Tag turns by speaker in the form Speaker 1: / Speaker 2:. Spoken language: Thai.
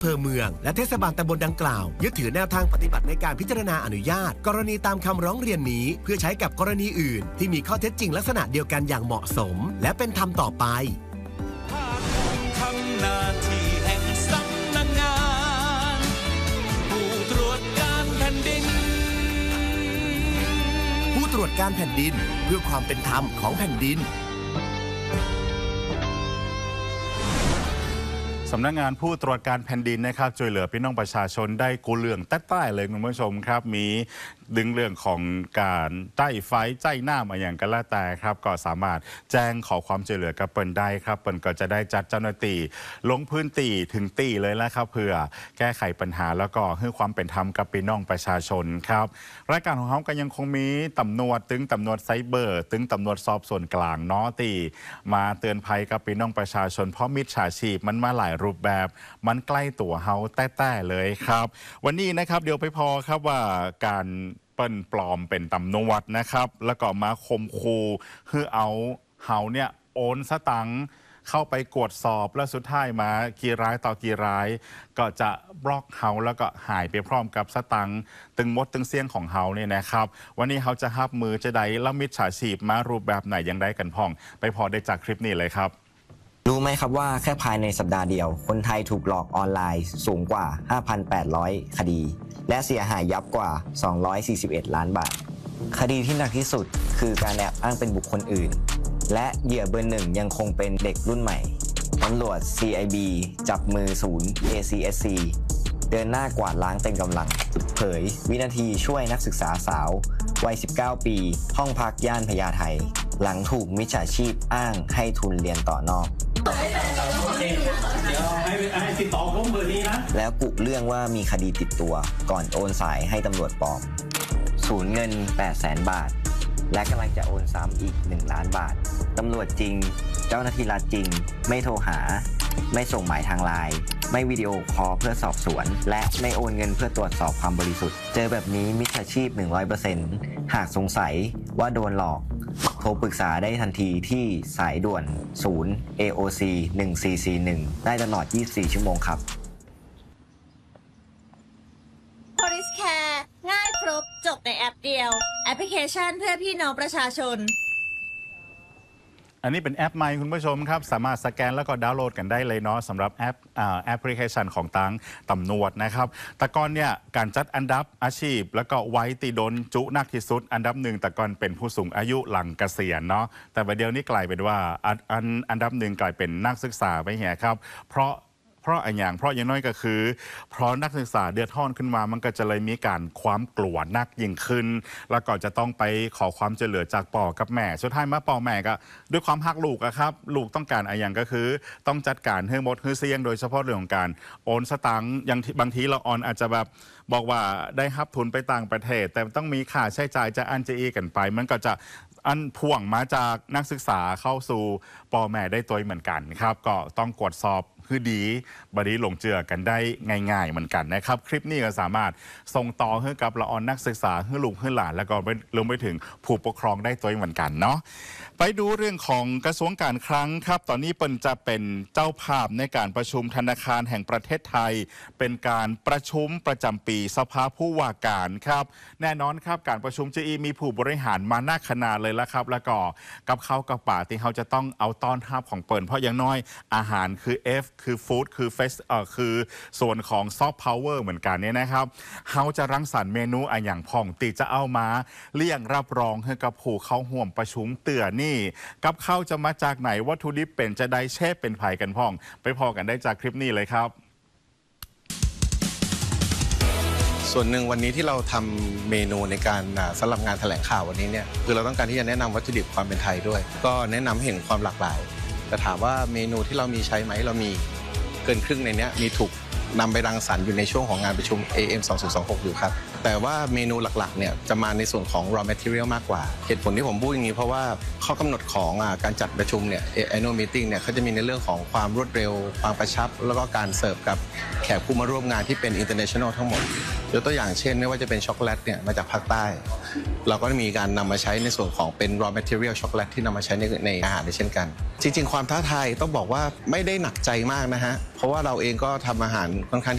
Speaker 1: อำเภอเมืองและเทศบาลตำบลดังกล่าวยึดถือแนวทางปฏิบัติในการพิจารณาอนุญาตกรณีตามคำร้องเรียนนี้เพื่อใช้กับกรณีอื่นที่มีข้อเท็จจริงลักษณะเดียวกันอย่างเหมาะสมและเป็นธรรมต่อไป
Speaker 2: ทำหน้าที่แห่งสำนักงานผู้ตรวจการแผ่นดิน
Speaker 1: ผู้ตรวจการแผ่นดินเพื่อความเป็นธรรมของแผ่นดิน
Speaker 3: สำนักงานผู้ตรวจการแผ่นดินนะครับช่วยเหลือพี่น้องประชาชนได้กูเรื่องแต้ๆเลยคุณผู้ชมครับมีดึงเรื่องของการใต้ไฟใต้หน้ามาอย่างกันละแต่ครับก็สามารถแจ้งขอความช่วยเหลือกับเปิ่นได้ครับเปิ่นก็จะได้จัดเจ้าหน้าที่ลงพื้นที่ถึงที่เลยแล้วครับเพื่อแก้ไขปัญหาแล้วก็ให้ความเป็นธรรมกับพี่น้องประชาชนครับรายการของเขาก็ยังคงมีตำรวจตึงตำรวจไซเบอร์ตึงตำรวจสอบส่วนกลางเนาะที่มาเตือนภัยกับพี่น้องประชาชนเพราะมิจฉาชีพมันมาหลายรูปแบบมันใกล้ตัวเฮาแต้ๆเลยครับวันนี้นะครับเดี๋ยวไปพอครับว่าการเปิ้นปลอมเป็นตำรวจนะครับแล้วก็มาข่มขู่คือเอาเฮาเนี่ยโอนสตังค์เข้าไปกวดสอบแล้วสุดท้ายมากี่ร้ายต่อกี่ร้ายก็จะบล็อกเฮาแล้วก็หายไปพร้อมกับสตังค์ตึงมดตึงเสี้ยงของเฮาเนี่ยนะครับวันนี้เฮาจะหับมือจะได้ละมิจฉาชีพมารูปแบบไหนยังได้กันพ่องไปพอได้จากคลิปนี้เลยครับ
Speaker 4: รู้ไหมครับว่าแค่ภายในสัปดาห์เดียวคนไทยถูกหลอกออนไลน์สูงกว่า 5,800 คดีและเสียหายยับกว่า241 ล้านบาทคดีที่หนักที่สุดคือการแอบอ้างเป็นบุคคลอื่นและเหยื่อเบอร์หนึ่งยังคงเป็นเด็กรุ่นใหม่ตำรวจ CIB จับมือศูนย์ ACSC เดินหน้ากวาดล้างเต็มกำลังเผยวินาทีช่วยนักศึกษาสาววัย 19 ปีห้องพักย่านพญาไทหลังถูกมิจฉาชีพอ้างให้ทุนเรียนต่อนอกแล้วกุเรื่องว่ามีคดีติดตัวก่อนโอนสายให้ตำรวจปลอมสูญเงิน 800,000 บาทและกำลังจะโอนซ้ำอีก1 ล้านบาทตำรวจจริงเจ้าหน้าที่รัฐจริงไม่โทรหาไม่ส่งหมายทางไลน์ไม่วิดีโอคอลเพื่อสอบสวนและไม่โอนเงินเพื่อตรวจสอบความบริสุทธิ์เจอแบบนี้มิจฉาชีพ 100% หากสงสัยว่าโดนหลอกโทรปรึกษาได้ทันทีที่สายด่วนศูนย์ AOC 1441ได้ตลอด24 ชั่วโมงครับ
Speaker 5: Police Care ง่ายครบจบในแอปเดียวแอปพลิเคชันเพื่อพี่น้องประชาชน
Speaker 3: อันนี้เป็นแอปใหม่คุณผู้ชมครับสามารถสแกนแล้วก็ดาวน์โหลดกันได้เลยเนาะสำหรับแอปพลิเคชันของตังตำรวจนะครับแต่ก่อนเนี่ยการจัดอันดับอาชีพแล้วก็ไว้ตีโดนจุนักที่สุดอันดับหนึ่งแต่ก่อนเป็นผู้สูงอายุหลังเกษียณเนาะแต่ประเดี๋ยวนี้กลายเป็นว่าอันดับหนึ่งกลายเป็นนักศึกษาไปเหี้ยครับเพราะอย่างน้อยก็คือเพราะนักศึกษาเดือดร้อนขึ้นมามันก็จะเลยมีการความกลัวนักยิ่งขึ้นแล้วก็จะต้องไปขอความช่วยเหลือจากพ่อกับแม่สุดท้ายมาพ่อแม่ก็ด้วยความฮักลูกอะครับลูกต้องการอย่างก็คือต้องจัดการให้หมดให้เสี่ยงโดยเฉพาะเรื่องของการโอนสตังค์อย่างบางทีเราออนอาจจะแบบบอกว่าได้รับทุนไปต่างประเทศแต่ต้องมีค่าใช้จ่ายจะอันจะอีกันไปมันก็จะอันพ่วงมาจากนักศึกษาเข้าสู่พ่อแม่ได้ตัวเหมือนกันครับก็ต้องกดสอบคือดีบดีหลงเจือกันได้ง่ายๆเหมือนกันนะครับคลิปนี้ก็สามารถส่งต่อให้กับละออนนักศึกษาให้ลูกให้หลานแล้วก็รวมไปถึงผู้ปกครองได้ตัวเหมือนกันเนาะไปดูเรื่องของกระทรวงการคลังครับตอนนี้เปิ้นจะเป็นเจ้าภาพในการประชุมธนาคารแห่งประเทศไทยเป็นการประชุมประจำปีสภาผู้ว่าการครับแน่นอนครับการประชุมจะมีผู้บริหารมาหน้าขนาดเลยละครับแล้วก็กับเขากับป่าที่เขาจะต้องเอาต้อนรับของเปิ้นเพราะอย่างน้อยอาหารคือ F คือฟู้ดคือคือส่วนของซอฟต์พาวเวอร์เหมือนกันเนี่ยนะครับเขาจะรังสรรค์เมนูอย่างพ่องตีจะเอามาเลี่ยงรับรองให้กับผู้เข้าห่วมประชุมเตือนนี่กับเขาจะมาจากไหนวัตถุดิบเป็นจะได้เชฟเป็นไผ่กันพ่องไปพอกันได้จากคลิปนี้เลยครับ
Speaker 6: ส่วนหนึ่งวันนี้ที่เราทำเมนูในการสำหรับงานแถลงข่าววันนี้เนี่ยคือเราต้องการที่จะแนะนำวัตถุดิบความเป็นไทยด้วยก็แนะนำให้เห็นความหลากหลายแต่ถามว่าเมนูที่เรามีใช้ไหมเรามีเกินครึ่งในนี้มีถูกนำไปรังสรรค์อยู่ในช่วงของงานประชุม AM 2026อยู่ครับแต่ว่าเมนูหลักๆเนี่ยจะมาในส่วนของ raw material มากกว่าเหตุผลที่ผมพูดอย่างนี้เพราะว่าข้อกำหนดของการจัดประชุมเนี่ย annual meeting เนี่ยเขาจะมีในเรื่องของความรวดเร็วความกระชับแล้วก็การเสิร์ฟกับแขกผู้มาร่วมงานที่เป็น international ทั้งหมดยกตัวอย่างเช่นไม่ว่าจะเป็นช็อกโกแลตเนี่ยมาจากภาคใต้เราก็มีการนำมาใช้ในส่วนของเป็น raw material ช็อกโกแลตที่นำมาใช้ในอาหารเช่นกันจริงๆความท้าทายต้องบอกว่าไม่ได้หนักใจมากนะฮะเพราะว่าเราเองก็ทำอาหารค่อนข้าง